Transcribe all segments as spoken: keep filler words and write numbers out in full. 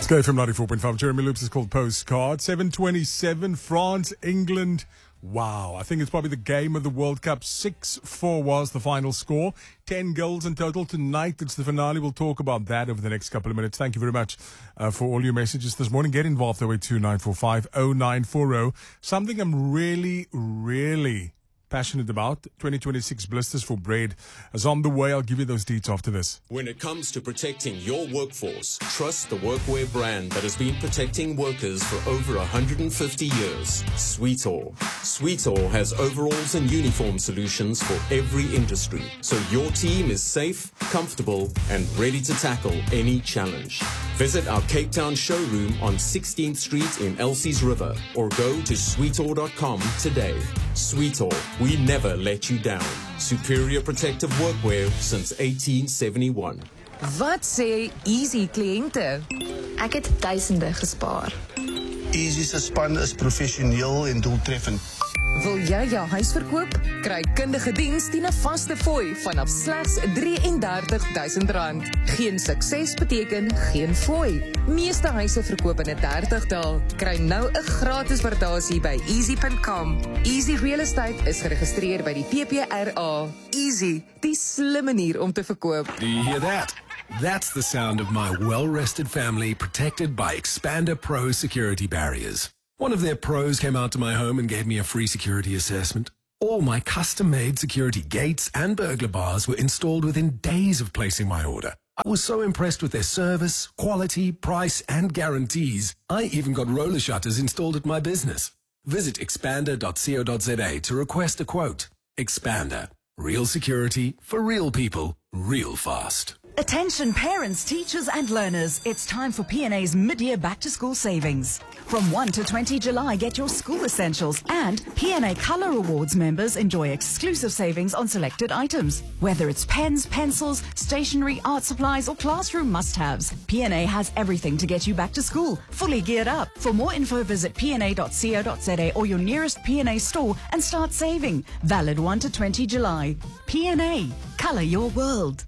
It's K F M ninety-four point five. Jeremy Loops is called Postcard. seven twenty-seven, France, England. Wow, I think it's probably the game of the World Cup. six four was the final score. ten goals in total tonight. It's the finale. We'll talk about that over the next couple of minutes. Thank you very much uh, for all your messages this morning. Get involved though at two nine four five oh nine four oh. Something I'm really, really passionate about. twenty twenty-six blisters for bread is on the way. I'll give you those deets after this. When it comes to protecting your workforce, trust the workwear brand that has been protecting workers for over one hundred fifty years. Sweetall. Sweetall has overalls and uniform solutions for every industry, so your team is safe, comfortable, and ready to tackle any challenge. Visit our Cape Town showroom on sixteenth Street in Elsie's River or go to sweetall dot com today. Sweetall, we never let you down. Superior protective workwear since eighteen seventy-one. Wat sê Easy kliënte? Ek het duisende gespaar. Easy se span is professioneel en doeltreffend. Wil jy jou huis verkoop? Kry kundige diens teen 'n vaste fooi vanaf slegs drieëndertig duisend rand. Geen sukses beteken geen fooi. Meeste huise verkoop in 'n dertig dae. Kry nou 'n gratis waardasie by easy dot com. Easy Real Estate is geregistreer by die P P R A. Easy, die slim manier om te verkoop. Do you hear that? That's the sound of my well-rested family protected by Expander Pro security barriers. One of their pros came out to my home and gave me a free security assessment. All my custom-made security gates and burglar bars were installed within days of placing my order. I was so impressed with their service, quality, price, and guarantees. I even got roller shutters installed at my business. Visit expander dot co dot za to request a quote. Expander. Real security for real people, real fast. Attention parents, teachers and learners, it's time for P and A's mid-year back-to-school savings. From first to twentieth July, get your school essentials and P and A Colour Awards members enjoy exclusive savings on selected items. Whether it's pens, pencils, stationery, art supplies or classroom must-haves, P and A has everything to get you back to school, fully geared up. For more info, visit p n a dot co dot za or your nearest P and A store and start saving. Valid first to twentieth July. P and A, colour your world.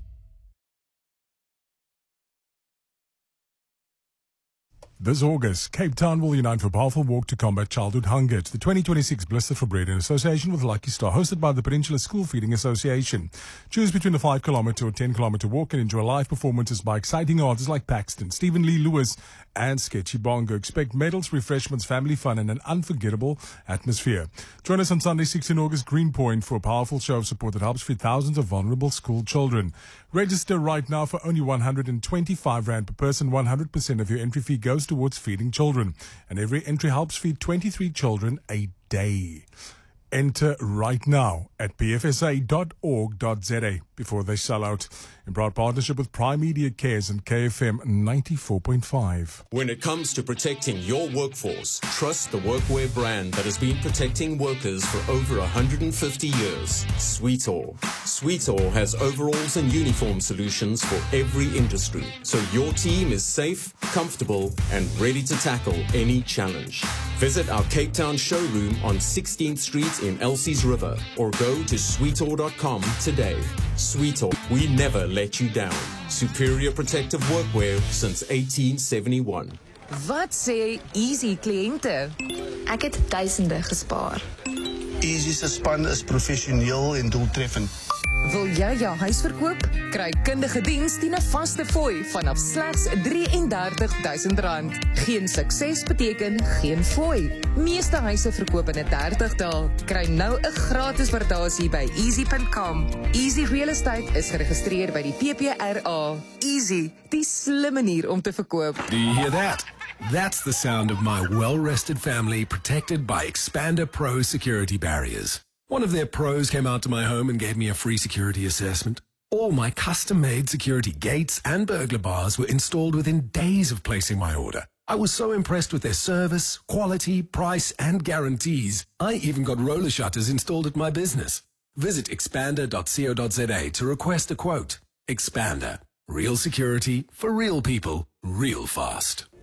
This August, Cape Town will unite for a powerful walk to combat childhood hunger. It's the twenty twenty-six Blister for Bread in association with Lucky Star, hosted by the Peninsula School Feeding Association. Choose between the five kilometre or ten kilometre walk and enjoy live performances by exciting artists like Paxton, Stephen Lee Lewis, and Sketchy Bongo. Expect medals, refreshments, family fun, and an unforgettable atmosphere. Join us on Sunday, sixteenth August, Greenpoint, for a powerful show of support that helps feed thousands of vulnerable school children. Register right now for only one hundred twenty-five rand per person. one hundred percent of your entry fee goes towards feeding children, and every entry helps feed twenty-three children a day. Enter right now at p f s a dot org dot za before they sell out. In broad partnership with Prime Media Cares and K F M ninety-four point five. When it comes to protecting your workforce, trust the workwear brand that has been protecting workers for over one hundred fifty years. Sweetall. Sweetall has overalls and uniform solutions for every industry, so your team is safe, comfortable, and ready to tackle any challenge. Visit our Cape Town showroom on sixteenth Street in Elsie's River or go to sweetall dot com today. Sweetall, we never let you down. Superior protective workwear since eighteen seventy-one. Wat sê Easy kliënte? Ek het duisende gespaar. Easy se span is professioneel en doeltreffend. Wil jy jou huis verkoop? Kry kundige diens teen 'n vaste fooi vanaf slegs drieëndertig duisend rand. Geen sukses beteken geen fooi. Meeste huise verkoop in 'n dertig dae. Kry nou 'n gratis waardasie by easy dot com. Easy Real Estate is geregistreer by die P P R A. Easy, die slim manier om te verkoop. Do you hear that? That's the sound of my well-rested family protected by Expander Pro security barriers. One of their pros came out to my home and gave me a free security assessment. All my custom-made security gates and burglar bars were installed within days of placing my order. I was so impressed with their service, quality, price, and guarantees. I even got roller shutters installed at my business. Visit expander dot co dot za to request a quote. Expander. Real security for real people, real fast.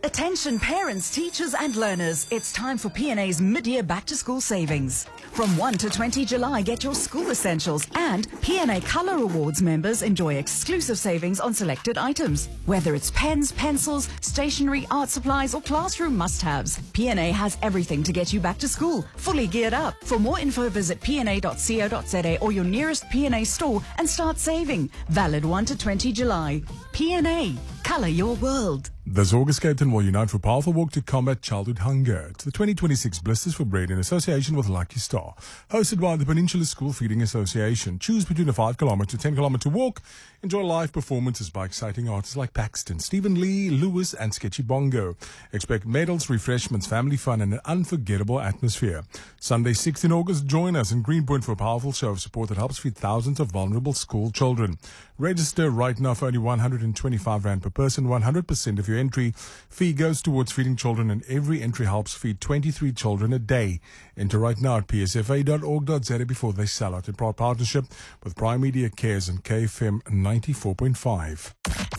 Attention parents, teachers and learners. It's time for P N A's mid-year back-to-school savings. From first to twentieth July, get your school essentials, and P N A Colour Awards members enjoy exclusive savings on selected items. Whether it's pens, pencils, stationery, art supplies or classroom must-haves, P N A has everything to get you back to school, fully geared up. For more info, visit p n a dot co dot z a or your nearest P N A store and start saving. Valid first to twentieth July. P N A. Colour your world. This August, Cape Town will unite for a powerful walk to combat childhood hunger. It's the twenty twenty-six Blisters for Bread in association with Lucky Star, hosted by the Peninsula School Feeding Association. Choose between a five kilometre to ten kilometre walk. Enjoy live performances by exciting artists like Paxton, Stephen Lee, Lewis and Sketchy Bongo. Expect medals, refreshments, family fun and an unforgettable atmosphere. Sunday, sixteenth August, join us in Greenpoint for a powerful show of support that helps feed thousands of vulnerable school children. Register right now for only one hundred twenty-five rand per person. one hundred percent of your entry fee goes towards feeding children, and every entry helps feed twenty-three children a day. Enter right now at p s f a dot org dot z a before they sell out, in partnership with Prime Media Cares and K F M ninety-four point five.